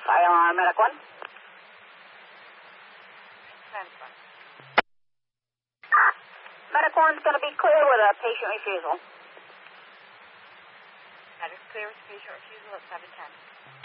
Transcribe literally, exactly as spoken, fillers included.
Fire on Medic one. Transfer. Medic one's going to be clear with a patient refusal. Medic's clear with patient refusal at seven ten.